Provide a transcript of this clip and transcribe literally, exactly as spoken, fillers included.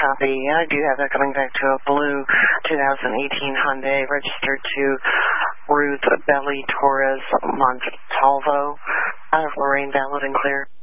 copy. I do have that coming back to a blue two thousand eighteen Hyundai registered to Ruth Belly Torres Montalvo out of Lorraine, valid and clear.